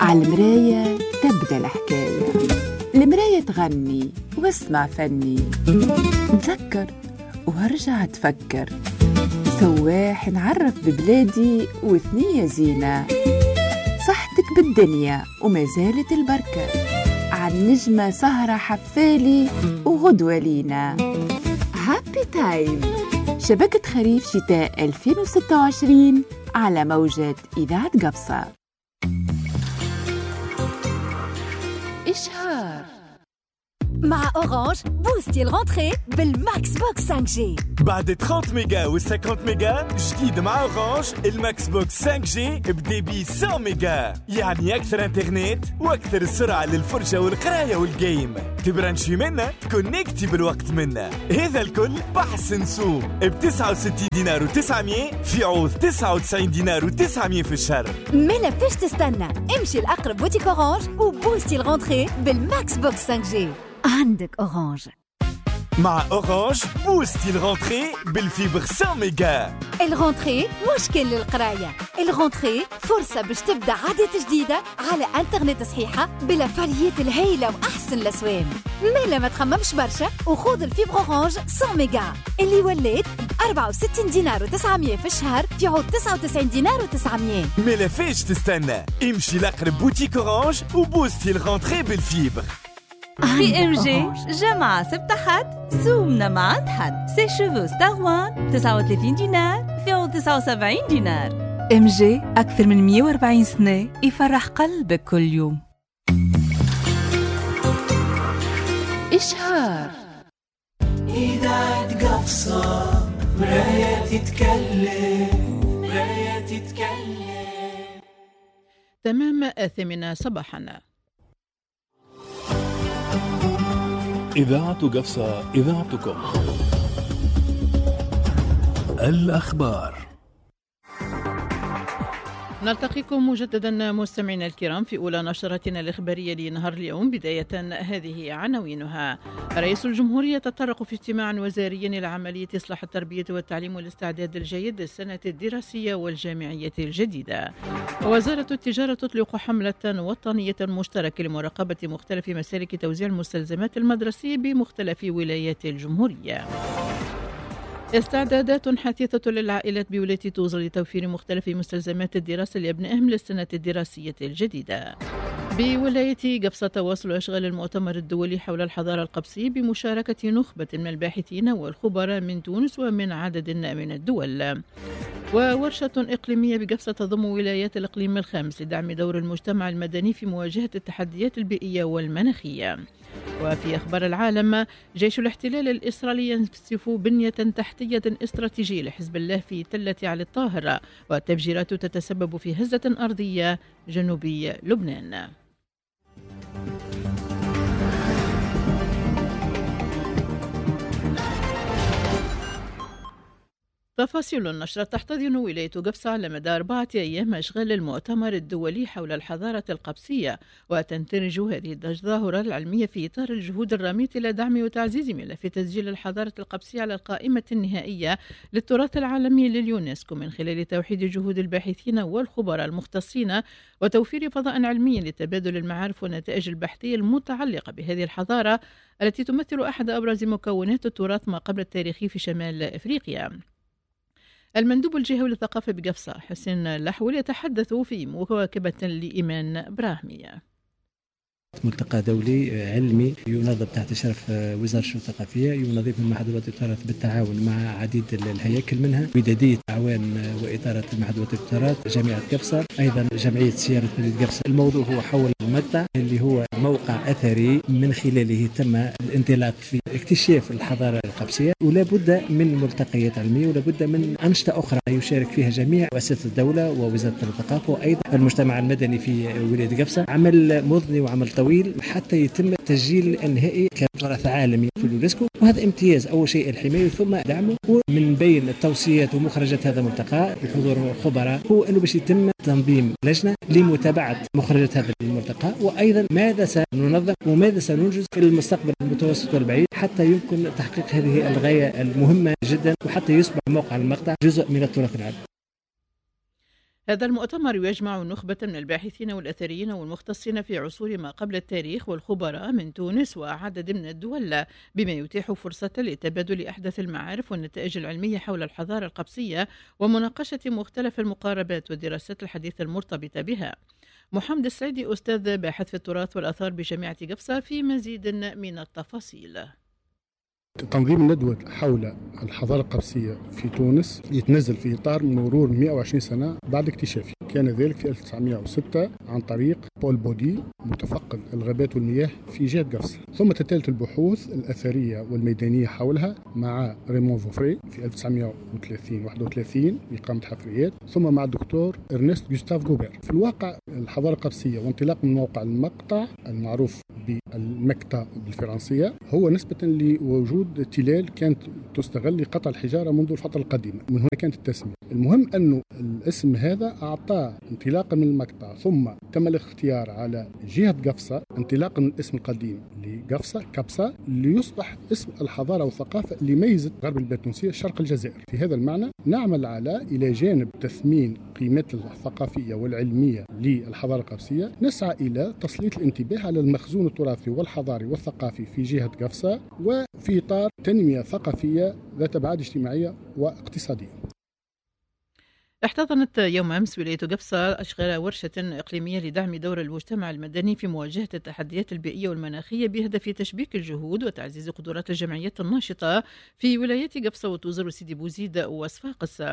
عالمراية تبدأ الحكاية، المراية تغني واسمع فني، نفكر وارجع تفكر، سواح نعرف ببلادي وثنية زينة، صحتك بالدنيا وما زالت البركة، عن نجمة سهرة حفالي وغدوة لينا. هابي تايم، شبكة خريف شتاء 2026 على موجة إذاعة قبصة. إشهار مع أورانج بوستي الغونتري بالماكس بوكس 5G. بعد 30 ميجا و 50 ميجا جديد مع أورانج الماكس بوكس 5G بديبي 100 ميجا، يعني أكثر انترنت وأكثر سرعة للفرجة والقراية والجيم. تبرانشي منا تكونيكتي بالوقت منا، هذا الكل بحسن سوق ب 69 دينار و900 في عوض 99 دينار و900 في الشهر. مالا فيش تستنى، امشي الأقرب بوتيك أورانج وبوستي الغونتري بالماكس بوكس 5G. عندك أورانج. مع أورانج بوستي الغونتري بالفيبر 100 ميجا. الغونتري مش كل للقراية، الغونتري فرصة باش تبدأ عادة جديدة على انترنت صحيحة بلا فعاليات الهائلة وأحسن الأسوان. مالا ما تخممش برشا وخوض الفيبر أورانج 100 ميجا اللي ولات ب 64 دينار و900 في الشهر في عوض 99 دينار و900. مالا فيش تستنى، امشي لأقرب بوتيك أورانج وبوستي الغونتري بالفيبر. في ام جي جمعة سبت حد زومنا مع عند حد سي شوفو ستار وان 39 دينار في 79 دينار. ام جي أكثر من 140 سنة يفرح قلبك كل يوم. إشهار إذاعة قبصة، مراية تتكلم، مراية تتكلم. تمام 8 صباحا. إذاعة قفصة، إذاعتكم. الأخبار. نلتقيكم مجددا مستمعينا الكرام في أولى نشرتنا الإخبارية لنهار اليوم. بداية هذه عناوينها: رئيس الجمهورية تطرق في اجتماع وزاري إلى عملية إصلاح التربية والتعليم والاستعداد الجيد للسنة الدراسية والجامعية الجديدة. وزارة التجارة تطلق حملة وطنية مشتركة لمراقبة مختلف مسالك توزيع المستلزمات المدرسية بمختلف ولايات الجمهورية. استعدادات حثيثة للعائلات بولاية توزر لتوفير مختلف مستلزمات الدراسة لأبنائهم للسنة الدراسية الجديدة. بولاية قبصة تواصل أشغال المؤتمر الدولي حول الحضارة القبسية بمشاركة نخبة من الباحثين والخبراء من تونس ومن عدد من الدول. وورشة إقليمية بقبصة تضم ولايات الإقليم الخامس لدعم دور المجتمع المدني في مواجهة التحديات البيئية والمناخية. وفي أخبار العالم، جيش الاحتلال الإسرائيلي ينسف بنية تحتية استراتيجية لحزب الله في تلة علي الطاهرة، والتفجيرات تتسبب في هزة أرضية جنوبي لبنان. تفاصيل النشرة: تحتضن ولاية قبصة على مدى 4 أيام أشغال المؤتمر الدولي حول الحضارة القبسية، وتندرج هذه الظاهرة العلمية في إطار الجهود الرامية إلى دعم وتعزيز ملف تسجيل الحضارة القبسية على القائمة النهائية للتراث العالمي لليونسكو، من خلال توحيد جهود الباحثين والخبراء المختصين وتوفير فضاء علمي لتبادل المعارف والنتائج البحثية المتعلقة بهذه الحضارة التي تمثل أحد أبرز مكونات التراث ما قبل التاريخي في شمال أفريقيا. المندوب الجهوي للثقافة بقفصة حسين الأحول يتحدث في مواكبة لإيمان براهمية. ملتقى دولي علمي ينظم تحت إشراف وزارة الشؤون الثقافية، ينظمه المعهد الوطني للتراث بالتعاون مع عديد الهياكل، منها ودادية أعوان وإدارة المعهد الوطني للتراث، جامعة قفصة، أيضا جمعية سيارة مدينة قفصة. الموضوع هو حول المقطع اللي هو موقع أثري من خلاله تم الانطلاق في اكتشاف الحضارة القبسية، ولا بد من ملتقيات علمية ولا بد من أنشطة أخرى يشارك فيها جميع مؤسسات الدولة ووزارة الثقافة وأيضا المجتمع المدني في ولاية قفصة. عمل مضني وعمل طويل حتى يتم التسجيل النهائي كتراث عالمي في اليونسكو، وهذا امتياز. أول شيء الحماية ثم دعمه. ومن بين التوصيات ومخرجات هذا الملتقى بحضور خبراء هو أنه باش يتم تنظيم لجنة لمتابعة مخرجات هذا الملتقى، وأيضا ماذا سننظم وماذا سننجز في المستقبل المتوسط والبعيد حتى يمكن تحقيق هذه الغاية المهمة جدا، وحتى يصبح موقع المقطع جزء من التراث العالمي. هذا المؤتمر يجمع نخبة من الباحثين والأثريين والمختصين في عصور ما قبل التاريخ والخبراء من تونس وعدد من الدول، بما يتيح فرصة لتبادل أحدث المعارف والنتائج العلمية حول الحضارة القبسية ومناقشة مختلف المقاربات والدراسات الحديثة المرتبطة بها. محمد السعيدي أستاذ باحث في التراث والآثار بجامعة قفصة في مزيد من التفاصيل. تنظيم الندوة حول الحضارة القبسية في تونس يتنزل في إطار مرور 120 سنة بعد اكتشافه. كان ذلك في 1906 عن طريق بول بودي متفقد الغابات والمياه في جهة قفصة، ثم تتالت البحوث الأثرية والميدانية حولها مع ريمون فوفري في 1931 إقامة حفريات، ثم مع الدكتور إرنست جوستاف غوبير. في الواقع الحضارة القبسية وانطلاق من موقع المقطع المعروف بالمكتا بالفرنسية هو نسبة لوجود تلال كانت تستغل لقطع الحجارة منذ الفترة القديمة، من هنا كانت التسمية. المهم أنه الاسم هذا أعطاه انطلاقا من المقطع، ثم تم الاختيار على جهة قفصة انطلاقا من الاسم القديم لقفصة كبصة ليصبح اسم الحضارة والثقافة اللي ميزت غرب البتونسية شرق الجزائر. في هذا المعنى نعمل إلى جانب تثمين قيمتها الثقافية والعلمية للحضارة القبسية نسعى إلى تسليط الانتباه على المخزون التراثي والحضاري والثقافي في جهة قفصة، وفي إطار تنمية ثقافية ذات أبعاد اجتماعية واقتصادية. احتضنت يوم أمس ولاية قفصة أشغال ورشة إقليمية لدعم دور المجتمع المدني في مواجهة التحديات البيئية والمناخية بهدف تشبيك الجهود وتعزيز قدرات الجمعيات الناشطة في ولايات قفصة وتوزر وسيدي بوزيد وصفاقس.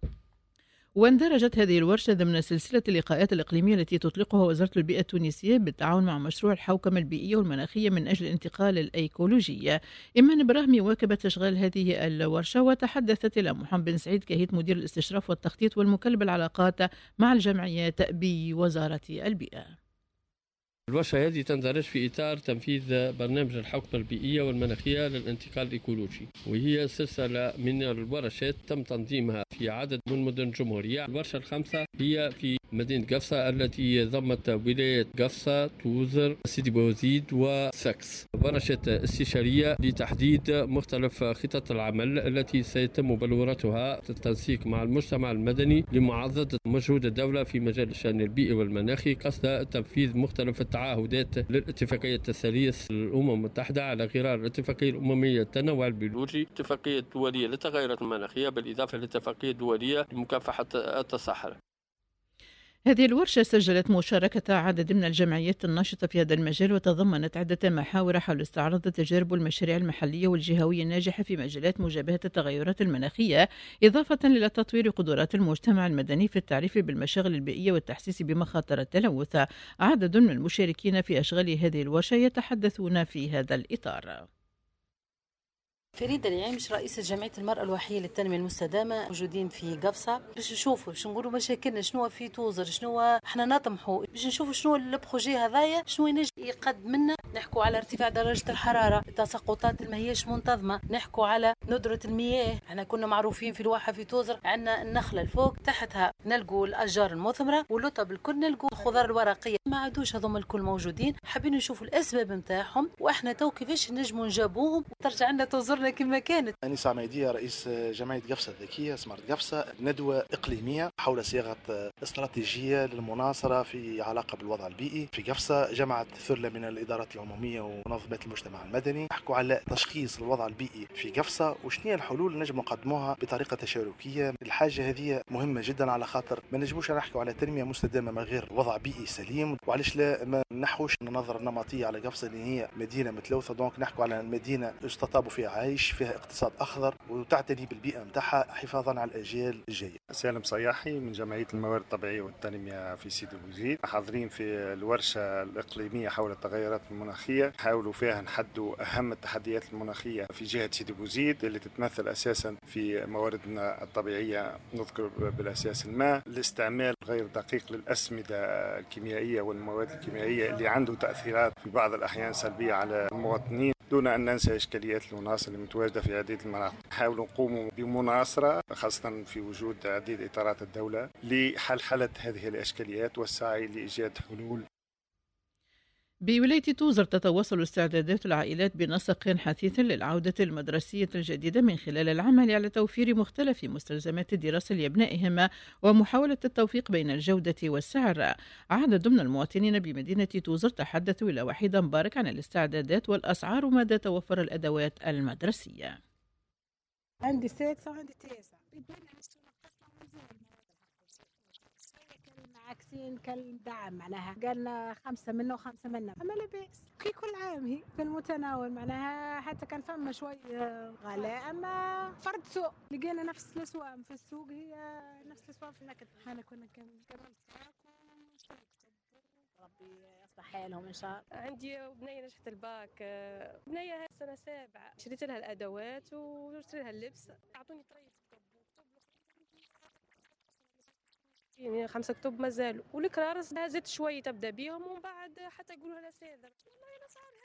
واندرجت هذه الورشة ضمن سلسلة اللقاءات الإقليمية التي تطلقها وزارة البيئة التونسية بالتعاون مع مشروع الحوكمة البيئية والمناخية من أجل الانتقال الأيكولوجي. إيمان إبراهيمي واكبت أشغال هذه الورشة وتحدثت إلى محمد بن سعيد كهيئة مدير الاستشراف والتخطيط والمكلب العلاقات مع الجمعيات بوزارة البيئة. الورشة هذه تندرج في إطار تنفيذ برنامج الحوكمة البيئية والمناخية للانتقال الإيكولوجي، وهي سلسلة من الورشات تم تنظيمها في عدد من مدن الجمهورية. الورشة الخامسة هي في مدينة قفصة التي ضمت ولاية قفصة، توزر، سيدي بوزيد وساكس. ورشة استشارية لتحديد مختلف خطط العمل التي سيتم بلورتها التنسيق مع المجتمع المدني لمعضدة مجهود الدولة في مجال الشأن البيئي والمناخي قصد تنفيذ مختلف التعهدات للاتفاقية الثالث للأمم المتحدة على غرار الاتفاقية الأممية للتنوع البيولوجي، الاتفاقية الدولية للتغيرات المناخية، بالإضافة للاتفاقية الدولية لمكافحة التصحر. هذه الورشة سجلت مشاركة عدد من الجمعيات الناشطة في هذا المجال، وتضمنت عدة محاور حول استعراض التجارب والمشاريع المحلية والجهوية الناجحة في مجالات مجابهة التغيرات المناخية، إضافة إلى تطوير قدرات المجتمع المدني في التعريف بالمشاغل البيئية والتحسيس بمخاطر التلوث. عدد من المشاركين في أشغال هذه الورشة يتحدثون في هذا الإطار. فريدة العيمش رئيسة جمعية المرأة الوحية للتنمية المستدامة موجودين في قفصة باش نشوفوا باش نقولوا مشاكلنا شنو في توزر، شنو احنا نطمحوا باش نشوفوا شنو البروجي هذايا شنو ينجم يقدم لنا. نحكوا على ارتفاع درجة الحرارة، التساقطات ما هيش منتظمة، نحكوا على ندرة المياه. احنا كنا معروفين في الواحة في توزر عندنا النخلة الفوق تحتها نلقوا الأشجار المثمرة واللطب الكل نلقوا الخضار الورقية، ما عادوش هذوما الكل موجودين. حابين نشوفوا الأسباب نتاعهم واحنا تو كيفاش نجموا نجابوهم وترجع لنا توزرنا كما كانت. أنيس عميدية رئيس جمعية قفصة الذكية سمارت قفصة، ندوة إقليمية حول صياغة استراتيجية للمناصرة في علاقة بالوضع البيئي في قفصة. جمعت ثلة من الإدارات العمومية ومنظمات المجتمع المدني، حكوا على تشخيص الوضع البيئي في قفصة وشنو الحلول اللي نجم نقدموها بطريقة تشاركية. الحاجة هذه مهمة جدا على خاطر ما نجموش نحكوا على تنمية مستدامة من غير وضع بيئي سليم. وعلاش لا ما نحوش النظرة النمطية على قفصة اللي هي مدينة متلوثة، دونك نحكوا على المدينة يستطاب فيها عيش، فيها اقتصاد أخضر وتعتني بالبيئة متاعها حفاظا على الأجيال الجاية. سالم صياحي من جمعية الموارد الطبيعية والتنمية في سيدي بوزيد، حاضرين في الورشة الإقليمية حول التغيرات المناخية، حاولوا فيها نحدوا أهم التحديات المناخية في جهة سيدي بوزيد اللي تتمثل أساسا في مواردنا الطبيعية. نذكر بالأساس الماء، الاستعمال غير دقيق للأسمدة الكيميائية والمواد الكيميائية اللي عنده تأثيرات في بعض الأحيان سلبية على المواطنين، دون أن ننسى إشكاليات المناصرة اللي متواجدة في عديد المناطق. حاولوا نقوموا بمناصرة خاصة في وجود عديد إطارات الدولة لحل هذه الإشكاليات والسعي لإيجاد حلول. بولاية توزر تتواصل استعدادات العائلات بنسق حثيث للعودة المدرسية الجديدة من خلال العمل على توفير مختلف مستلزمات الدراسة لأبنائهم ومحاولة التوفيق بين الجودة والسعر. عدد من المواطنين بمدينة توزر تحدثوا إلى وحيد مبارك عن الاستعدادات والأسعار ومدى توفر الأدوات المدرسية. عندي 6 وعندي 9 عاكسين كالدعم معناها قالنا 5 منا و5 منا أما لباس كي كل عام هي في المتناول معناها حتى كان فما شوي غلاء أما فرد سوق لقينا نفس الأسواق في السوق هي نفس الأسواق في النكد. احنا كنا كمل ساق ربي يصلح حالهم إن شاء الله. عندي بنية نجحت الباك، بنية هاي السنة 7 شريت لها الأدوات وشريت لها اللبس. أعطوني طريقة يعني 5 كتب مازالوا والكرارس زدت شوي تبدا بيهم ومن بعد حتى يقولوا لها ساذر. والله الاسعار